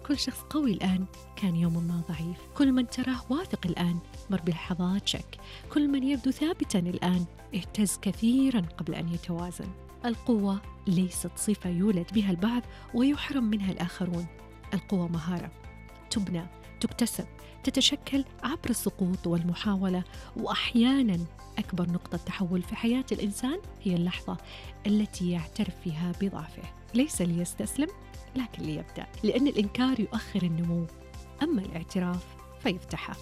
كل شخص قوي الآن كان يوم ما ضعيف، كل من تراه واثق الآن مر بلحظات شك، كل من يبدو ثابتاً الآن اهتز كثيراً قبل أن يتوازن. القوة ليست صفة يولد بها البعض ويحرم منها الآخرون. القوة مهارة تبنى، تكتسب، تتشكل عبر السقوط والمحاولة. وأحياناً أكبر نقطة تحول في حياة الإنسان هي اللحظة التي يعترف فيها بضعفه، ليس ليستسلم لكن ليبدأ، لأن الإنكار يؤخر النمو، أما الاعتراف فيفتحه.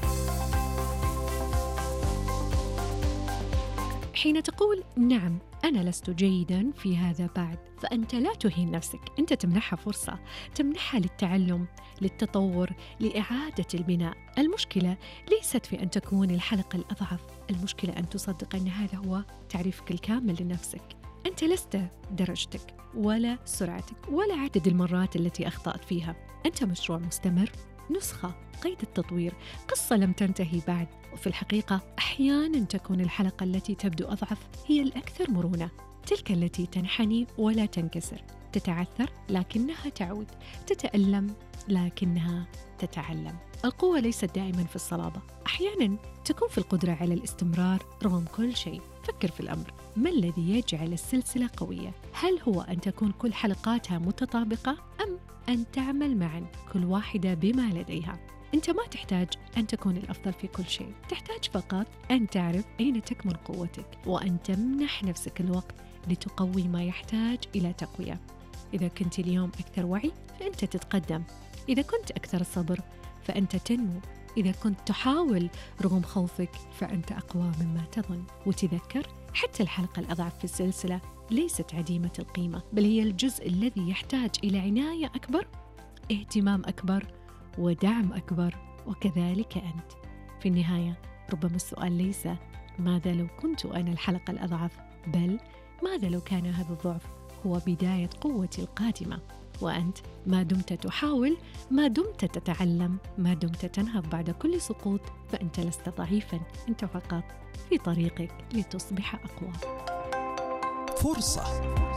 حين تقول نعم أنا لست جيداً في هذا بعد، فأنت لا تهين نفسك، أنت تمنحها فرصة، تمنحها للتعلم، للتطور، لإعادة البناء. المشكلة ليست في أن تكون الحلقة الأضعف، المشكلة أن تصدق أن هذا هو تعريفك الكامل لنفسك. أنت لست درجتك ولا سرعتك ولا عدد المرات التي أخطأت فيها، أنت مشروع مستمر، نسخة قيد التطوير، قصة لم تنتهي بعد. وفي الحقيقة أحياناً تكون الحلقة التي تبدو أضعف هي الأكثر مرونة، تلك التي تنحني ولا تنكسر، تتعثر لكنها تعود، تتألم لكنها تتعلم. القوة ليست دائماً في الصلابة، أحياناً تكون في القدرة على الاستمرار رغم كل شيء. فكر في الأمر، ما الذي يجعل السلسلة قوية؟ هل هو أن تكون كل حلقاتها متطابقة أم أن تعمل معاً كل واحدة بما لديها؟ أنت ما تحتاج أن تكون الأفضل في كل شيء، تحتاج فقط أن تعرف أين تكمن قوتك وأن تمنح نفسك الوقت لتقوي ما يحتاج إلى تقوية. إذا كنت اليوم أكثر وعي فأنت تتقدم، إذا كنت أكثر صبر فأنت تنمو، إذا كنت تحاول رغم خوفك فأنت أقوى مما تظن. وتذكر حتى الحلقة الأضعف في السلسلة ليست عديمة القيمة، بل هي الجزء الذي يحتاج إلى عناية أكبر، اهتمام أكبر ودعم أكبر. وكذلك أنت. في النهاية ربما السؤال ليس ماذا لو كنت أنا الحلقة الأضعف، بل ماذا لو كان هذا الضعف هو بداية قوتي القادمة. وأنت ما دمت تحاول، ما دمت تتعلم، ما دمت تنهض بعد كل سقوط، فأنت لست ضعيفاً، أنت فقط في طريقك لتصبح أقوى. فرصة.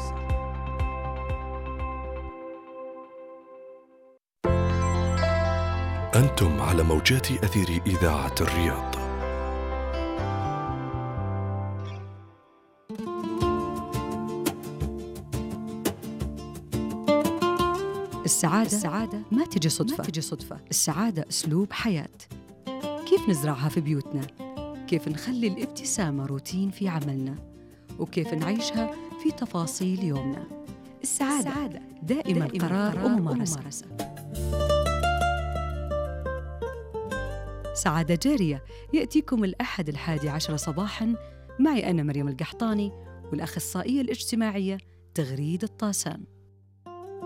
أنتم على موجات أثير إذاعة الرياض. السعادة ما تجي صدفة. السعادة أسلوب حياة. كيف نزرعها في بيوتنا؟ كيف نخلي الابتسامة روتين في عملنا؟ وكيف نعيشها في تفاصيل يومنا؟ السعادة دائما قرار وممارسة. سعادة جارية يأتيكم الأحد 11 صباحاً معي أنا مريم القحطاني والأخصائية الاجتماعية تغريد الطاسان.